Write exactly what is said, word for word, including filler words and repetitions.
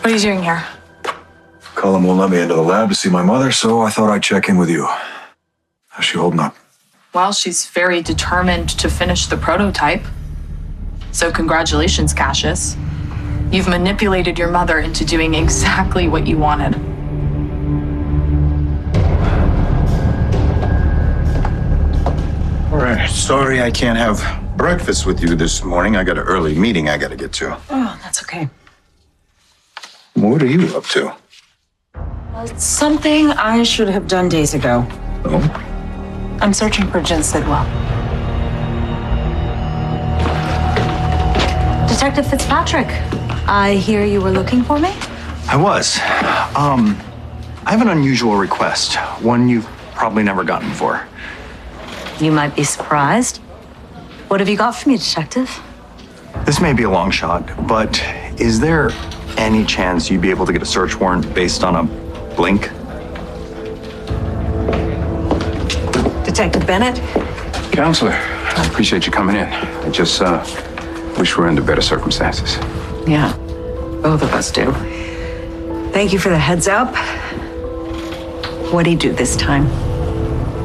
What are you doing here? Cullen won't let me into the lab to see my mother, so I thought I'd check in with you. How's she holding up? Well, she's very determined to finish the prototype. So congratulations, Cassius. You've manipulated your mother into doing exactly what you wanted. All right, sorry I can't have breakfast with you this morning. I got an early meeting I gotta get to. Oh, that's okay. What are you up to? Uh, something I should have done days ago. Oh? I'm searching for Jen Sidwell. Detective Fitzpatrick, I hear you were looking for me? I was. Um, I have an unusual request, one you've probably never gotten before. You might be surprised. What have you got for me, Detective? This may be a long shot, but is there any chance you'd be able to get a search warrant based on a blink? Detective Bennett? Counselor, I appreciate you coming in. I just uh, wish we were under better circumstances. Yeah, both of us do. Thank you for the heads up. What'd he do this time?